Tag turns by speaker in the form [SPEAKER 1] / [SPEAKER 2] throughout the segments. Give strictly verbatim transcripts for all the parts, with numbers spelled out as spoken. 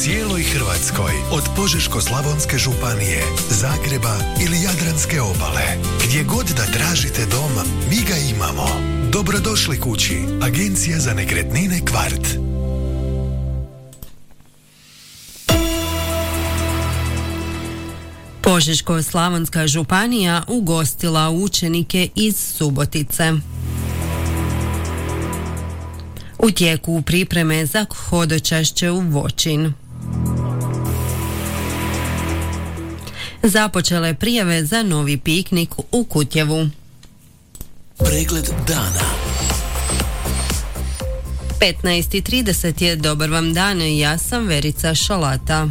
[SPEAKER 1] cijeloj Hrvatskoj, od Požeško-slavonske županije, Zagreba ili Jadranske obale. Gdje god da tražite dom, mi ga imamo. Dobrodošli kući. Agencija za nekretnine Kvart.
[SPEAKER 2] Požeško-slavonska županija ugostila učenike iz Subotice. U tijeku pripreme za hodočašće u Voćin. Započele prijave za novi piknik u Kutjevu.
[SPEAKER 1] Pregled dana.
[SPEAKER 2] petnaest i trideset je dobar vam dan, ja sam Verica Šalata.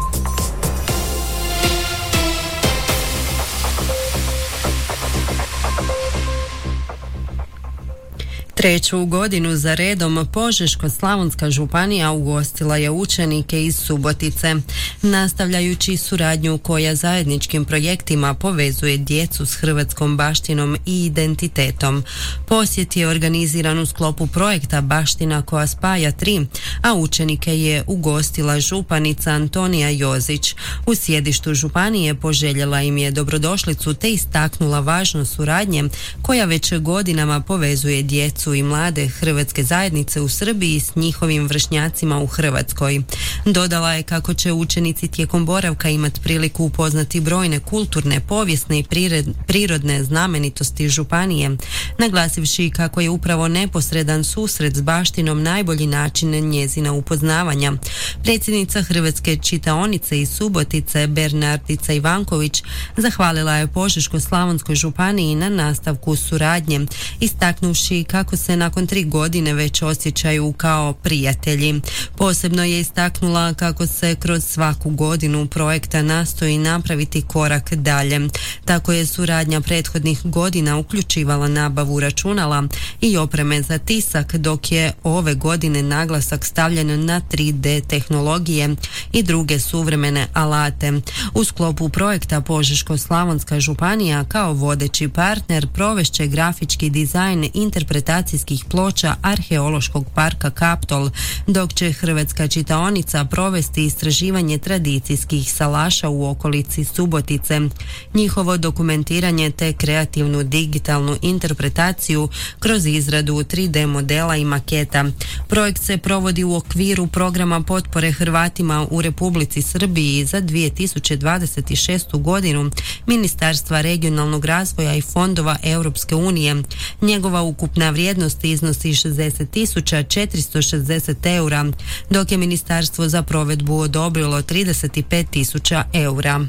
[SPEAKER 2] Treću godinu za redom Požeško-slavonska županija ugostila je učenike iz Subotice, nastavljajući suradnju koja zajedničkim projektima povezuje djecu s hrvatskom baštinom i identitetom. Posjet je organiziran u sklopu projekta Baština koja spaja tri, a učenike je ugostila županica Antonija Jozić. U sjedištu županije poželjela im je dobrodošlicu te istaknula važnost suradnje koja već godinama povezuje djecu i mlade hrvatske zajednice u Srbiji s njihovim vršnjacima u Hrvatskoj. Dodala je kako će učenici tijekom boravka imati priliku upoznati brojne kulturne, povijesne i prirodne znamenitosti županije, naglasivši kako je upravo neposredan susret s baštinom najbolji način njezina upoznavanja. Predsjednica Hrvatske čitaonice iz Subotice Bernardica Ivanković zahvalila je Požeško-slavonskoj županiji na nastavku suradnje, istaknuvši kako se nakon tri godine već osjećaju kao prijatelji. Posebno je istaknula kako se kroz svaku godinu projekta nastoji napraviti korak dalje. Tako je suradnja prethodnih godina uključivala nabavu računala i opreme za tisak, dok je ove godine naglasak stavljen na tri D tehnologije i druge suvremene alate. U sklopu projekta Požeško-slavonska županija kao vodeći partner provešće grafički dizajn interpretacijskih ploča Arheološkog parka Kaptol, dok će Hrvatska čitaonica provesti istraživanje tradicijskih salaša u okolici Subotice, njihovo dokumentiranje te kreativnu digitalnu interpretaciju kroz izradu tri D modela i maketa. Projekt se provodi u okviru programa potpore Hrvatima u Republici Srbiji za dvije tisuće dvadeset šestu godinu Ministarstva regionalnog razvoja i fondova Europske unije. Njegova ukupna vrijednost iznosi šezdeset tisuća četiristo šezdeset eura, dok je ministarstvo za provedbu odobrilo trideset pet tisuća eura.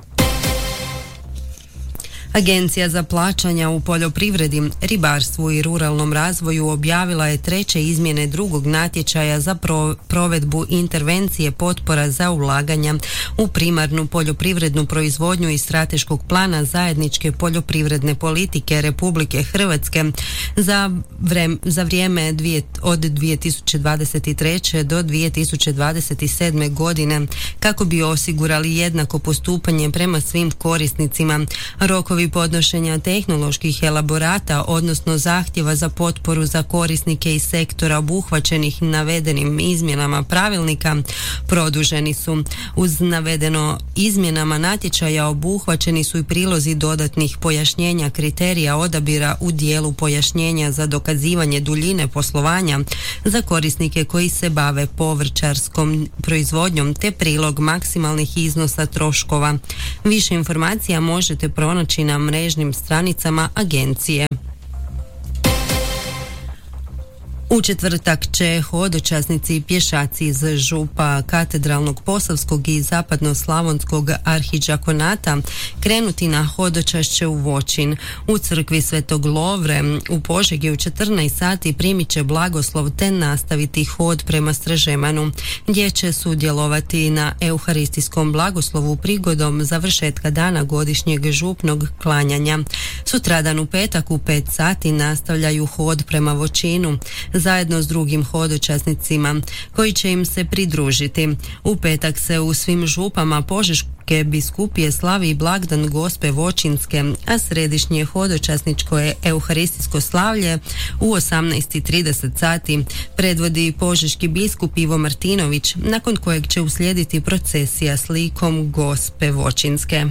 [SPEAKER 2] Agencija za plaćanja u poljoprivredi, ribarstvu i ruralnom razvoju objavila je treće izmjene drugog natječaja za pro, provedbu intervencije potpora za ulaganja u primarnu poljoprivrednu proizvodnju i strateškog plana zajedničke poljoprivredne politike Republike Hrvatske za, vrem, za vrijeme dvije, od dvije tisuće dvadeset treće do dvije tisuće dvadeset sedme godine kako bi osigurali jednako postupanje prema svim korisnicima. Rokovi podnošenja tehnoloških elaborata, odnosno zahtjeva za potporu za korisnike iz sektora obuhvaćenih navedenim izmjenama pravilnika, produženi su. Uz navedeno izmjenama natječaja obuhvaćeni su i prilozi dodatnih pojašnjenja kriterija odabira u dijelu pojašnjenja za dokazivanje duljine poslovanja za korisnike koji se bave povrćarskom proizvodnjom te prilog maksimalnih iznosa troškova. Više informacija možete pronaći na mrežnim stranicama agencije. U četvrtak će hodočasnici i pješaci iz župa Katedralnog Posavskog i Zapadno-slavonskog arhidžakonata krenuti na hodočašće u Voćin. U crkvi Svetog Lovre u Požegi u četrnaest sati primit će blagoslov te nastaviti hod prema Stražemanu, gdje će sudjelovati na euharistijskom blagoslovu prigodom završetka dana godišnjeg župnog klanjanja. Sutradan u petak u pet sati nastavljaju hod prema Voćinu. zajedno s drugim hodočasnicima koji će im se pridružiti. U petak se u svim župama Požeške biskupije slavi blagdan Gospe Vočinske, a središnje hodočasničko je euharistijsko slavlje u osamnaest i trideset sati predvodi požeški biskup Ivo Martinović, nakon kojeg će uslijediti procesija s likom Gospe Vočinske.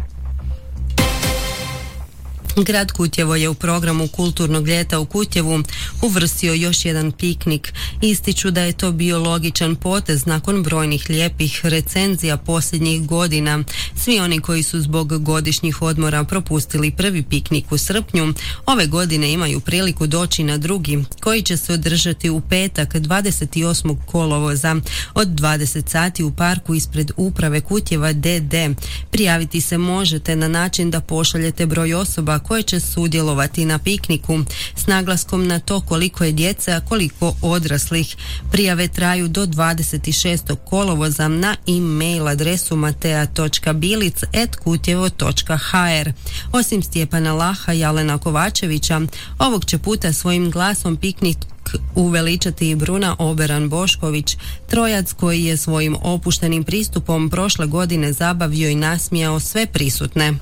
[SPEAKER 2] Grad Kutjevo je u programu kulturnog ljeta u Kutjevu uvrstio još jedan piknik. Ističu da je to bio logičan potez nakon brojnih lijepih recenzija posljednjih godina. Svi oni koji su zbog godišnjih odmora propustili prvi piknik u srpnju, ove godine imaju priliku doći na drugi, koji će se održati u petak dvadeset osmog kolovoza od dvadeset sati u parku ispred uprave Kutjeva D D. Prijaviti se možete na način da pošaljete broj osoba koje će sudjelovati na pikniku s naglaskom na to koliko je djece, a koliko odraslih. Prijave traju do dvadeset šestog kolovoza na e-mail adresu matea točka bilic at kutjevo točka ha er. Osim Stjepana Laha i Alena Kovačevića, ovog će puta svojim glasom piknik uveličati i Bruna Oberan Bošković, trojac koji je svojim opuštenim pristupom prošle godine zabavio i nasmijao sve prisutne.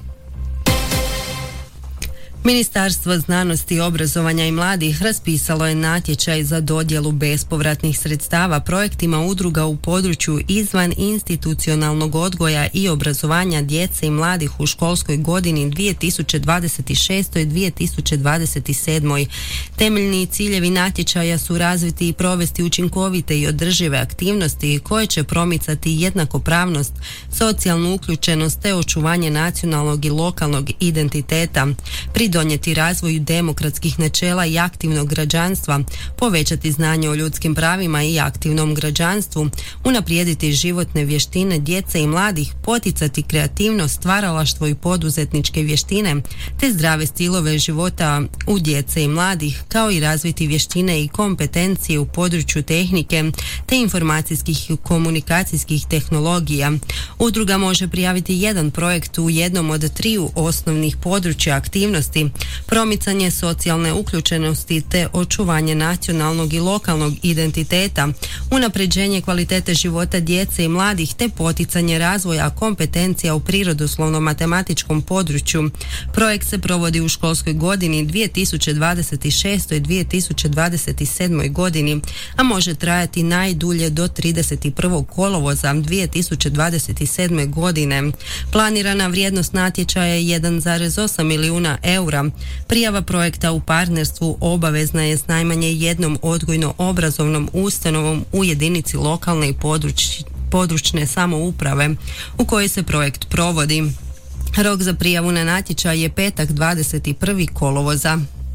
[SPEAKER 2] Ministarstvo znanosti, obrazovanja i mladih raspisalo je natječaj za dodjelu bespovratnih sredstava projektima udruga u području izvan institucionalnog odgoja i obrazovanja djece i mladih u školskoj godini dvije tisuće dvadeset šeste. dvije tisuće dvadeset sedme. Temeljni ciljevi natječaja su razviti i provesti učinkovite i održive aktivnosti koje će promicati jednakopravnost, socijalnu uključenost te očuvanje nacionalnog i lokalnog identiteta, pridonijeti razvoju demokratskih načela i aktivnog građanstva, povećati znanje o ljudskim pravima i aktivnom građanstvu, unaprijediti životne vještine djece i mladih, poticati kreativnost, stvaralaštvo i poduzetničke vještine, te zdrave stilove života u djece i mladih, kao i razviti vještine i kompetencije u području tehnike te informacijskih i komunikacijskih tehnologija. Udruga može prijaviti jedan projekt u jednom od triju osnovnih područja aktivnosti: promicanje socijalne uključenosti te očuvanje nacionalnog i lokalnog identiteta, unapređenje kvalitete života djece i mladih te poticanje razvoja kompetencija u prirodoslovno-matematičkom području. Projekt se provodi u školskoj godini dvije tisuće dvadeset šeste. i dvije tisuće dvadeset sedme. godini, a može trajati najdulje do trideset prvog kolovoza dvije tisuće dvadeset sedme. godine. Planirana vrijednost natječaja je jedan zarez osam milijuna eura. Prijava projekta u partnerstvu obavezna je s najmanje jednom odgojno-obrazovnom ustanovom u jedinici lokalne i područ, područne samouprave u kojoj se projekt provodi. Rok za prijavu na natječaj je petak dvadeset prvog kolovoza.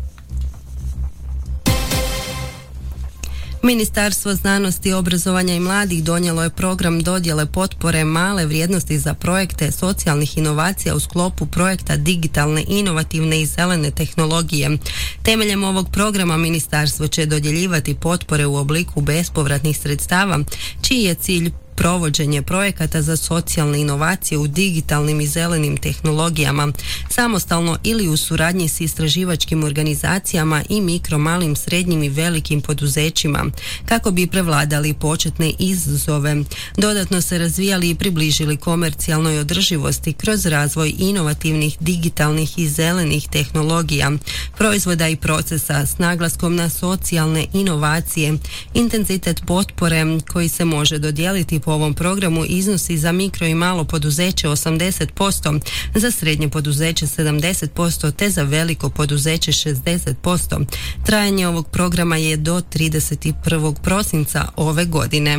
[SPEAKER 2] Ministarstvo znanosti, obrazovanja i mladih donijelo je program dodjele potpore male vrijednosti za projekte socijalnih inovacija u sklopu projekta digitalne, inovativne i zelene tehnologije. Temeljem ovog programa ministarstvo će dodjeljivati potpore u obliku bespovratnih sredstava, čiji je cilj provođenje projekata za socijalne inovacije u digitalnim i zelenim tehnologijama, samostalno ili u suradnji s istraživačkim organizacijama i mikro, malim, srednjim i velikim poduzećima, kako bi prevladali početne izazove, dodatno se razvijali i približili komercijalnoj održivosti kroz razvoj inovativnih, digitalnih i zelenih tehnologija, proizvoda i procesa s naglaskom na socijalne inovacije. Intenzitet potpore koji se može dodijeliti po ovom programu iznosi za mikro i malo poduzeće osamdeset posto, za srednje poduzeće sedamdeset posto te za veliko poduzeće šezdeset posto. Trajanje ovog programa je do trideset prvog prosinca ove godine.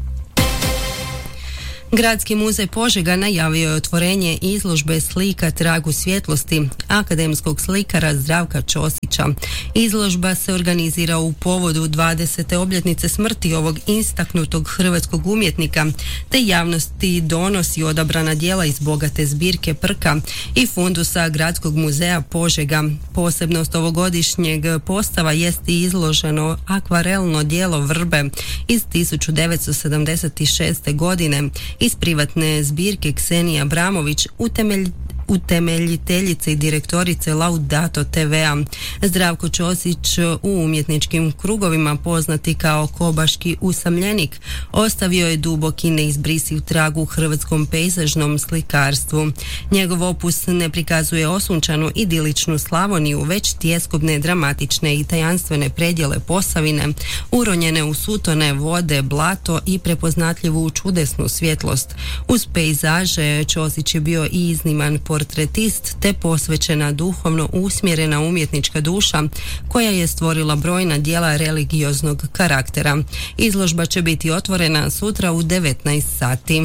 [SPEAKER 2] Gradski muzej Požega najavio je otvorenje izložbe slika Tragu svjetlosti akademskog slikara Zdravka Ćosića. Izložba se organizira u povodu dvadesete obljetnice smrti ovog istaknutog hrvatskog umjetnika, te javnosti donosi odabrana djela iz bogate zbirke Prka i fundusa Gradskog muzeja Požega. Posebnost ovogodišnjeg postava jest i izloženo akvarelno djelo Vrbe iz tisuću devetsto sedamdeset šeste. godine iz privatne zbirke Ksenija Abramović, utemelj, utemeljiteljice i direktorice Laudato te ve-a. Zdravko Ćosić, u umjetničkim krugovima poznati kao kobaški usamljenik, ostavio je dubok i neizbrisiv trag u hrvatskom pejzažnom slikarstvu. Njegov opus ne prikazuje osunčanu idiličnu Slavoniju, već tjeskobne, dramatične i tajanstvene predjele Posavine, uronjene u sutone vode, blato i prepoznatljivu čudesnu svjetlost. Uz pejzaže Ćosić je bio i izniman portretist te posvećena, duhovno usmjerena umjetnička duša koja je stvorila brojna djela religioznog karaktera. Izložba će biti otvorena sutra u devetnaest sati.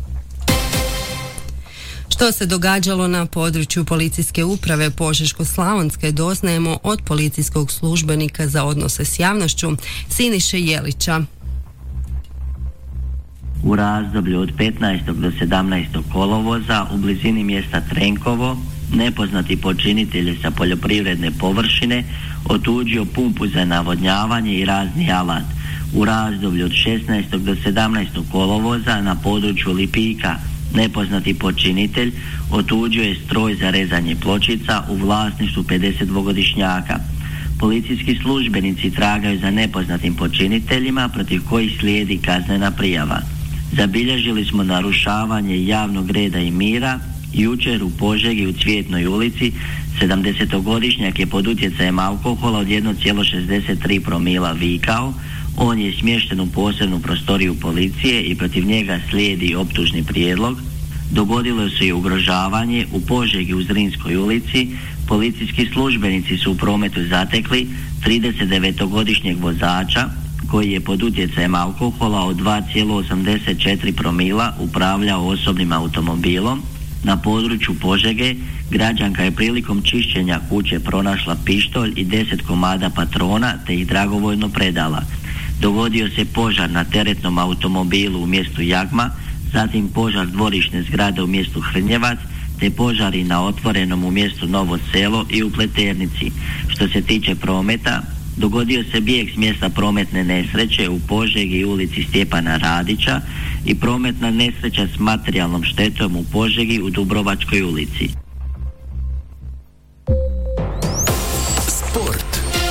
[SPEAKER 2] Što se događalo na području policijske uprave Požeško-slavonske doznajemo od policijskog službenika za odnose s javnošću Siniše Jelića.
[SPEAKER 3] U razdoblju od petnaestog do sedamnaestog kolovoza u blizini mjesta Trenkovo nepoznati počinitelj je sa poljoprivredne površine otuđio pumpu za navodnjavanje i razni alat. U razdoblju od šesnaestog do sedamnaestog kolovoza na području Lipika nepoznati počinitelj otuđio je stroj za rezanje pločica u vlasništvu pedesetdvogodišnjaka. Policijski službenici tragaju za nepoznatim počiniteljima protiv kojih slijedi kaznena prijava. Zabilježili smo narušavanje javnog reda i mira. Jučer u Požegi u Cvjetnoj ulici sedamdesetogodišnjak je pod utjecajem alkohola od jedan zarez šezdeset tri promila vikao. On je smješten u posebnu prostoriju policije i protiv njega slijedi optužni prijedlog. Dogodilo se i ugrožavanje u Požegi u Zrinskoj ulici. Policijski službenici su u prometu zatekli tridesetdevetogodišnjeg vozača koji je pod utjecajem alkohola od dva zarez osamdeset četiri promila upravljao osobnim automobilom. Na području Požege građanka je prilikom čišćenja kuće pronašla pištolj i deset komada patrona te ih dragovoljno predala. Dogodio se požar na teretnom automobilu u mjestu Jagma, zatim požar dvorišne zgrade u mjestu Hrnjevac, te požari na otvorenom u mjestu Novo Selo i u Pleternici. Što se tiče prometa, dogodio se bijeg s mjesta prometne nesreće u Požegi i ulici Stjepana Radića i prometna nesreća s materijalnom štetom u Požegi u Dubrovačkoj ulici.
[SPEAKER 1] Sport.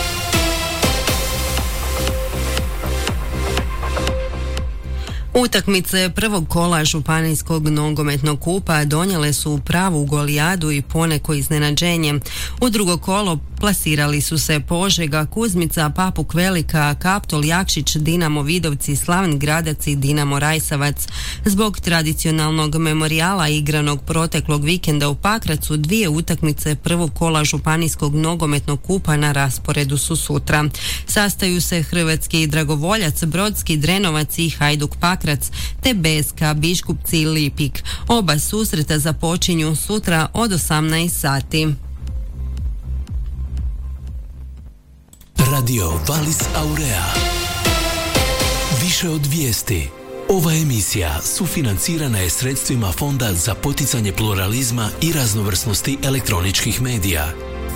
[SPEAKER 2] Utakmice prvog kola županijskog nogometnog kupa donijele su pravu golijadu i poneko iznenađenje. U drugo kolo plasirali su se Požega, Kuzmica, Papuk Velika, Kaptol Jakšić, Dinamo Vidovci, Slaven Gradac i Dinamo Rajsavac. Zbog tradicionalnog memorijala igranog proteklog vikenda u Pakracu, dvije utakmice prvog kola županijskog nogometnog kupa na rasporedu su sutra. Sastaju se hrvatski Dragovoljac, Brodski Drenovac i Hajduk Pakrac, te B S K Biškupci i Lipik. Oba susreta započinju sutra od osamnaest sati.
[SPEAKER 1] Radio Valis Aurea. Više od vijesti. Ova emisija sufinancirana je sredstvima Fonda za poticanje pluralizma i raznovrsnosti elektroničkih medija.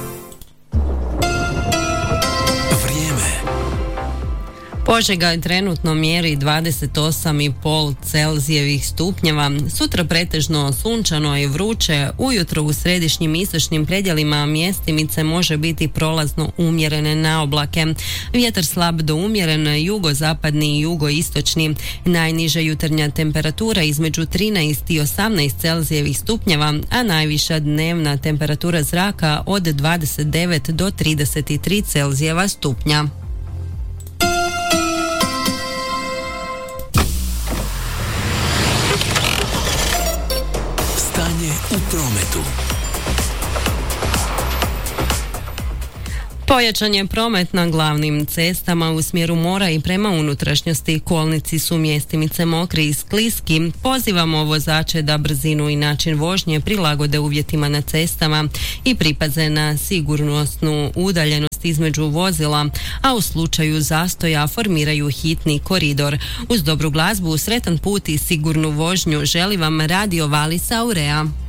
[SPEAKER 2] Požega trenutno mjeri dvadeset osam i pol Celzijevih stupnjeva. Sutra pretežno sunčano i vruće. Ujutro u središnjim istočnim predjelima mjestimice može biti prolazno umjerene na oblake. Vjetar slab do umjeren, jugozapadni i jugoistočni. Najniža jutarnja temperatura između trinaest i osamnaest Celzijevih stupnjeva, a najviša dnevna temperatura zraka od dvadeset devet do trideset tri Celzijeva stupnja.
[SPEAKER 1] U prometu.
[SPEAKER 2] Pojačan je promet na glavnim cestama u smjeru mora i prema unutrašnjosti. Kolnici su mjestimice mokri i skliski. Pozivamo vozače da brzinu i način vožnje prilagode uvjetima na cestama i pripaze na sigurnosnu udaljenost između vozila, a u slučaju zastoja formiraju hitni koridor. Uz dobru glazbu, sretan put i sigurnu vožnju želi vam Radio Valis Aurea.